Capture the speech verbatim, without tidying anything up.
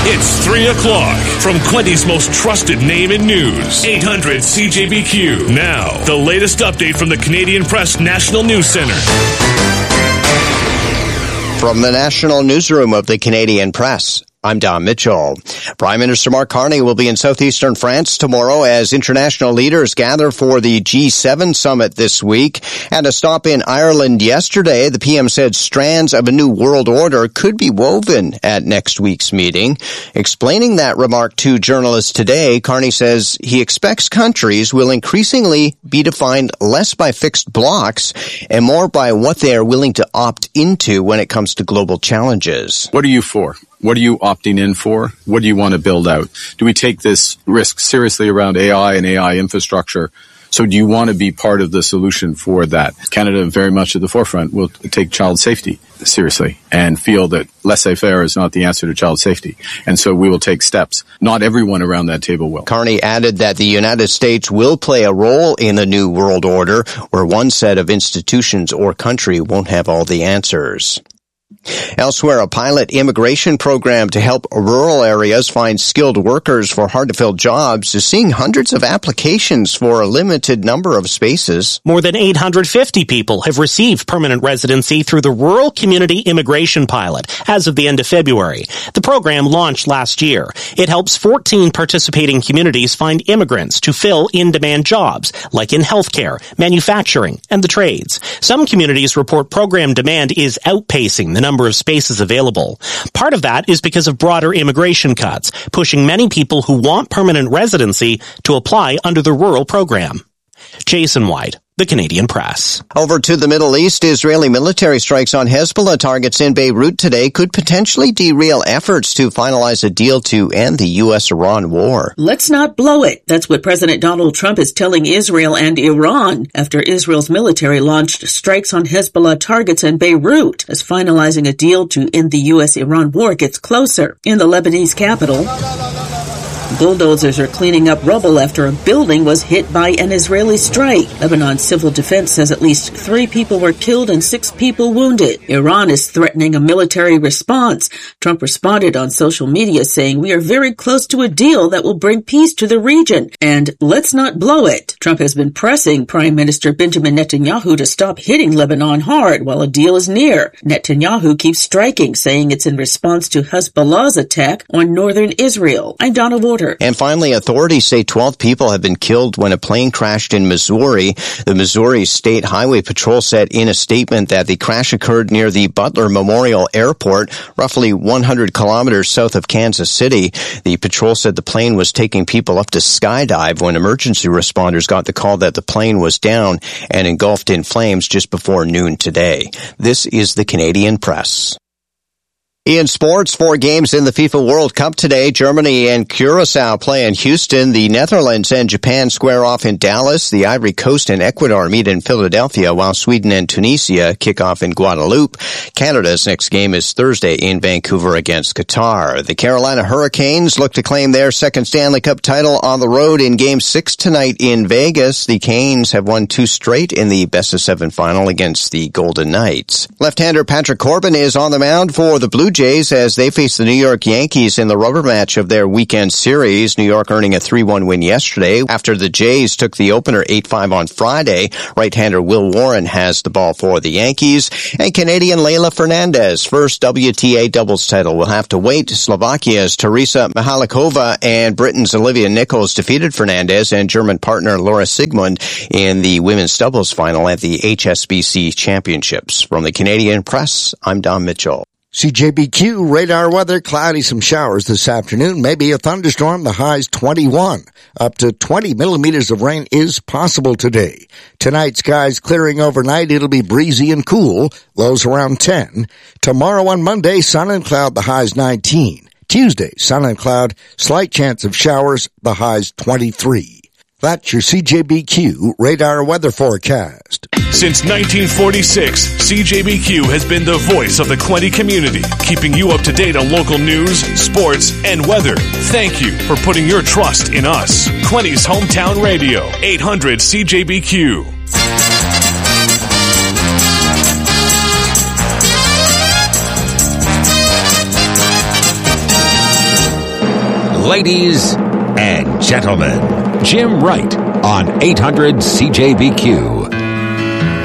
It's three o'clock from Quinty's most trusted name in news. eight hundred C J B Q. Now, the latest update from the Canadian Press National News Centre. From the National Newsroom of the Canadian Press, I'm Don Mitchell. Prime Minister Mark Carney will be in southeastern France tomorrow as international leaders gather for the G seven summit this week. And a stop in Ireland yesterday, the P M said strands of a new world order could be woven at next week's meeting. Explaining that remark to journalists today, Carney says he expects countries will increasingly be defined less by fixed blocks and more by what they are willing to opt into when it comes to global challenges. What are you for? What are you opting in for? What do you want to build out? Do we take this risk seriously around A I and A I infrastructure? So do you want to be part of the solution for that? Canada, very much at the forefront, will take child safety seriously and feel that laissez-faire is not the answer to child safety. And so we will take steps. Not everyone around that table will. Carney added that the United States will play a role in the new world order, where one set of institutions or country won't have all the answers. Elsewhere, a pilot immigration program to help rural areas find skilled workers for hard-to-fill jobs is seeing hundreds of applications for a limited number of spaces. More than eight hundred fifty people have received permanent residency through the Rural Community Immigration Pilot as of the end of February. The program launched last year. It helps fourteen participating communities find immigrants to fill in-demand jobs, like in healthcare, manufacturing, and the trades. Some communities report program demand is outpacing the number of spaces available. Part of that is because of broader immigration cuts, pushing many people who want permanent residency to apply under the rural program. Jason White, The Canadian Press. Over to the Middle East, Israeli military strikes on Hezbollah targets in Beirut today could potentially derail efforts to finalize a deal to end the U S Iran war. Let's not blow it. That's what President Donald Trump is telling Israel and Iran after Israel's military launched strikes on Hezbollah targets in Beirut as finalizing a deal to end the U S Iran war gets closer. In the Lebanese capital, bulldozers are cleaning up rubble after a building was hit by an Israeli strike. Lebanon's civil defense says at least three people were killed and six people wounded. Iran is threatening a military response. Trump responded on social media saying, "We are very close to a deal that will bring peace to the region, and let's not blow it." Trump has been pressing Prime Minister Benjamin Netanyahu to stop hitting Lebanon hard while a deal is near. Netanyahu keeps striking, saying it's in response to Hezbollah's attack on northern Israel. I'm Donna Warder. And finally, authorities say twelve people have been killed when a plane crashed in Missouri. The Missouri State Highway Patrol said in a statement that the crash occurred near the Butler Memorial Airport, roughly one hundred kilometers south of Kansas City. The patrol said the plane was taking people up to skydive when emergency responders got the call that the plane was down and engulfed in flames just before noon today. This is the Canadian Press. In sports, four games in the FIFA World Cup today. Germany and Curacao play in Houston. The Netherlands and Japan square off in Dallas. The Ivory Coast and Ecuador meet in Philadelphia, while Sweden and Tunisia kick off in Guadeloupe. Canada's next game is Thursday in Vancouver against Qatar. The Carolina Hurricanes look to claim their second Stanley Cup title on the road in Game six tonight in Vegas. The Canes have won two straight in the best-of-seven final against the Golden Knights. Left-hander Patrick Corbin is on the mound for the Blue Jays as they face the New York Yankees in the rubber match of their weekend series. New York earning a three one win yesterday after the Jays took the opener eight five on Friday. Right-hander Will Warren has the ball for the Yankees. And Canadian Leylah Fernandez, first W T A doubles title, will have to wait. Slovakia's Teresa Mihalkova and Britain's Olivia Nichols defeated Fernandez and German partner Laura Sigmund in the women's doubles final at the H S B C Championships. From the Canadian Press, I'm Don Mitchell. C J B Q radar weather, cloudy, some showers this afternoon, maybe a thunderstorm, the high's twenty-one. Up to twenty millimeters of rain is possible today. Tonight, skies clearing overnight, it'll be breezy and cool, lows around ten. Tomorrow on Monday, sun and cloud, the high's nineteen. Tuesday, sun and cloud, slight chance of showers, the high's twenty-three. That's your C J B Q radar weather forecast. Since nineteen forty-six, C J B Q has been the voice of the Quinte community, keeping you up to date on local news, sports, and weather. Thank you for putting your trust in us. Quinte's Hometown Radio, eight hundred C J B Q. Ladies and gentlemen, Jim Wright on eight hundred C J B Q.